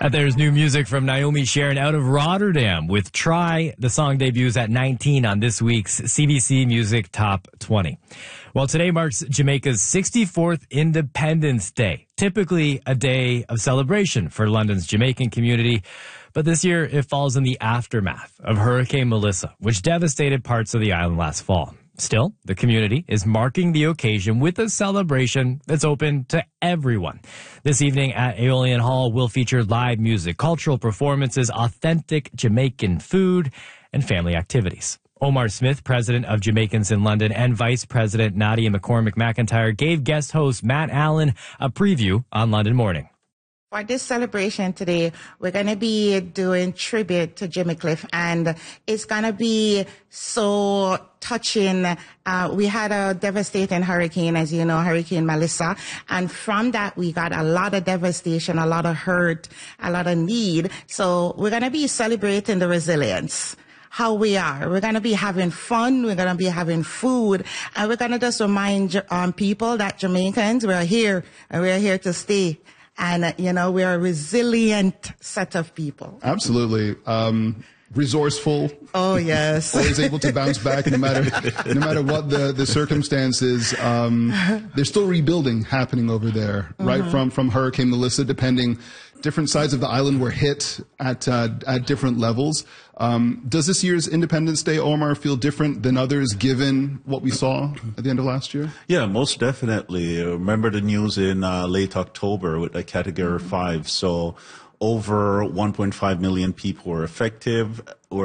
There's new music from Naomi Sharon out of Rotterdam with Try. The song debuts at 19 on this week's CBC Music Top 20. Well, today marks Jamaica's 64th Independence Day, typically a day of celebration for London's Jamaican community. But this year, it falls in the aftermath of Hurricane Melissa, which devastated parts of the island last fall. Still, the community is marking the occasion with a celebration that's open to everyone. This evening at Aeolian Hall will feature live music, cultural performances, authentic Jamaican food, and family activities. Omar Smith, president of Jamaicans in London, and Vice President Nadia McCormick McIntyre gave guest host Matt Allen a preview on London Morning. For this celebration today, we're going to be doing tribute to Jimmy Cliff, and it's going to be so touching. We had a devastating hurricane, as you know, Hurricane Melissa, and from that we got a lot of devastation, a lot of hurt, a lot of need. So we're going to be celebrating the resilience. How we are. We're going to be having fun. We're going to be having food. And we're going to just remind people that Jamaicans, we're here and we're here to stay. And, we're a resilient set of people. Absolutely. Resourceful. Oh, yes. Always able to bounce back no matter what the circumstances. There's still rebuilding happening over there, right? From Hurricane Melissa, different sides of the island were hit at different levels. Does this year's Independence Day, Omar, feel different than others given what we saw at the end of last year? Yeah, most definitely. Remember the news in late October with the Category 5. So over 1.5 million people were affected,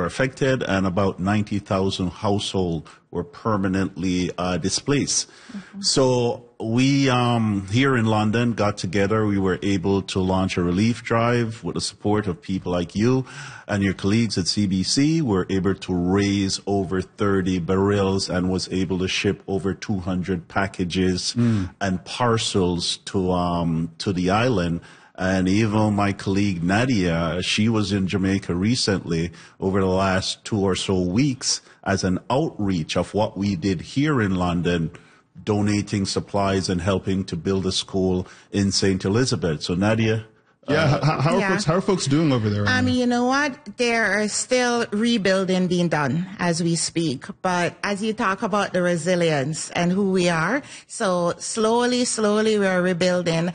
and about 90,000 households were permanently displaced. So we here in London got together. We were able to launch a relief drive with the support of people like you and your colleagues at CBC. We were able to raise over 30 barrels and was able to ship over 200 packages and parcels to the island. And even my colleague Nadia, she was in Jamaica recently over the last 2 or so weeks as an outreach of what we did here in London, donating supplies and helping to build a school in St. Elizabeth. So Nadia? How are folks doing over there? You know what? There are still rebuilding being done as we speak. But as you talk about the resilience and who we are, so slowly we're rebuilding.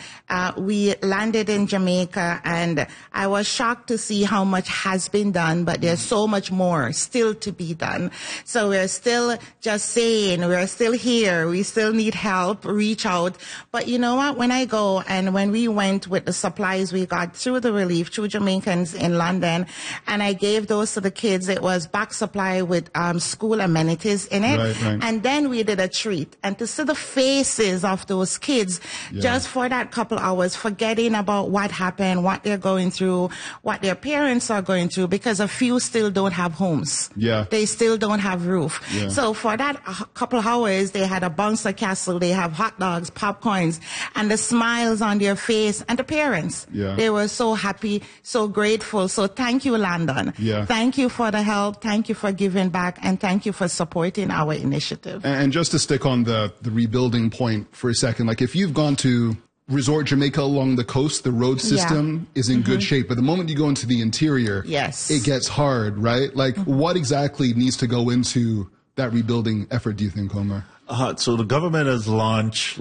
We landed in Jamaica, and I was shocked to see how much has been done, but there's so much more still to be done. So we're still just saying we're still here. We still need help. Reach out. But you know what? When I go and when we went with the supplies we got through the relief, through Jamaicans in London, and I gave those to the kids. It was back supply with school amenities in it. Right. And then we did a treat. And to see the faces of those kids, just for that couple hours, forgetting about what happened, what they're going through, what their parents are going through, because a few still don't have homes. Yeah. They still don't have roof. Yeah. So for that couple hours, they had a bouncer castle, they have hot dogs, popcorns, and the smiles on their face, and the parents. Yeah. They were so happy, so grateful. So thank you, London. Yeah. Thank you for the help. Thank you for giving back. And thank you for supporting our initiative. And just to stick on the rebuilding point for a second, like if you've gone to Resort Jamaica along the coast, the road system is in good shape. But the moment you go into the interior, it gets hard, right? Like what exactly needs to go into that rebuilding effort, do you think, Omar? So the government has launched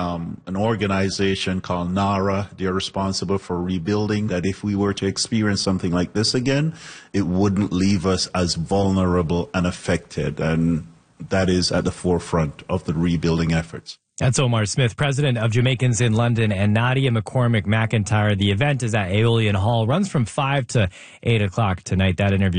an organization called NARA. They're responsible for rebuilding, that if we were to experience something like this again, it wouldn't leave us as vulnerable and affected. And that is at the forefront of the rebuilding efforts. That's Omar Smith, president of Jamaicans in London, and Nadia McCormick McIntyre. The event is at Aeolian Hall, runs from 5 to 8 o'clock tonight. That interview